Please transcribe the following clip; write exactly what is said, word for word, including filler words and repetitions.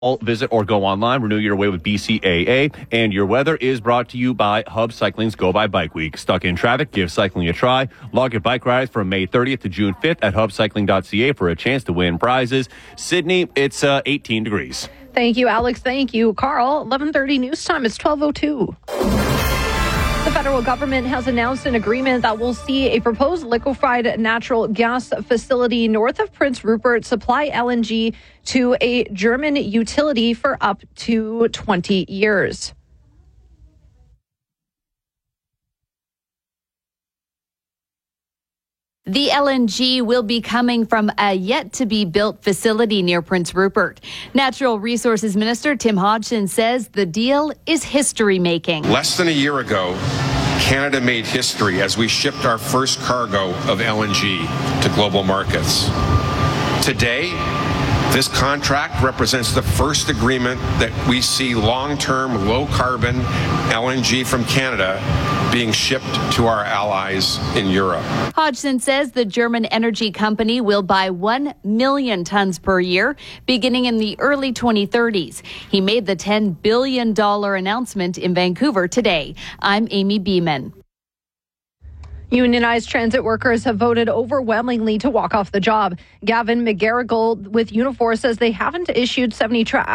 Visit or go online. Renew your way with B C A A. And your weather is brought to you by Hub Cycling's Go By Bike Week. Stuck in traffic? Give cycling a try. Log your bike rides from May thirtieth to June fifth at hub cycling dot c a for a chance to win prizes. Sydney, it's uh, eighteen degrees. Thank you, Alex. Thank you, Carl. eleven thirty news time. It's twelve oh two. The federal government has announced an agreement that will see a proposed liquefied natural gas facility north of Prince Rupert supply L N G to a German utility for up to twenty years. The L N G will be coming from a yet-to-be-built facility near Prince Rupert. Natural Resources Minister Tim Hodgson says the deal is history-making. Less than a year ago, Canada made history as we shipped our first cargo of L N G to global markets. Today, this contract represents the first agreement that we see long-term, low-carbon L N G from Canada being shipped to our allies in Europe. Hodgson says the German energy company will buy one million tons per year, beginning in the early twenty thirties. He made the ten billion dollars announcement in Vancouver today. I'm Amy Beeman. Unionized transit workers have voted overwhelmingly to walk off the job. Gavin McGarrigle with Unifor says they haven't issued seventy tra-